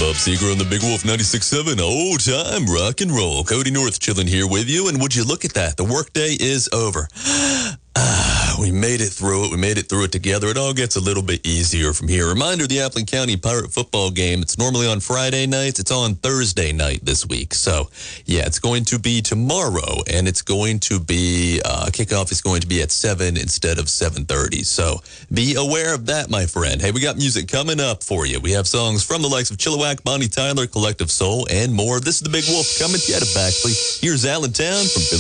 Bob Seeger on the Big Wolf 96.7, old time rock and roll. Cody North chilling here with you, and would you look at that? The workday is over. We made it through it. We made it through it together. It all gets a little bit easier from here. Reminder, the Appling County Pirate football game, it's normally on Friday nights. It's on Thursday night this week. So, yeah, it's going to be tomorrow, and it's going to be, kickoff is going to be at 7 instead of 7:30. So, be aware of that, my friend. Hey, we got music coming up for you. We have songs from the likes of Chilliwack, Bonnie Tyler, Collective Soul, and more. This is the Big Wolf coming to you at a backfleet. Here's Allentown from Billy